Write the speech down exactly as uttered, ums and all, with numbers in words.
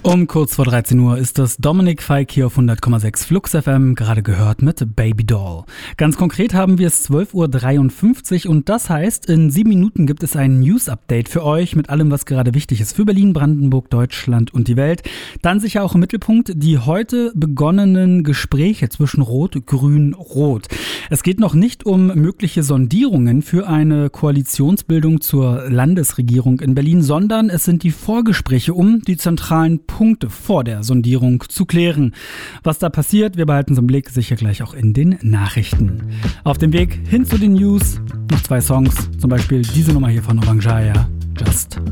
Um kurz vor dreizehn Uhr ist das Dominik Fike hier auf hundert Komma sechs Flux F M, gerade gehört mit Baby Doll. Ganz konkret haben wir es zwölf Uhr dreiundfünfzig und das heißt, in sieben Minuten gibt es ein News-Update für euch mit allem, was gerade wichtig ist für Berlin, Brandenburg, Deutschland und die Welt. Dann sicher auch im Mittelpunkt die heute begonnenen Gespräche zwischen Rot, Grün, Rot. Es geht noch nicht um mögliche Sondierungen für eine Koalitionsbildung zur Landesregierung in Berlin, sondern es sind die Vorgespräche, um die zentralen Punkte vor der Sondierung zu klären. Was da passiert, wir behalten es im Blick, sicher gleich auch in den Nachrichten. Auf dem Weg hin zu den News noch zwei Songs, zum Beispiel diese Nummer hier von Oranjaya, Just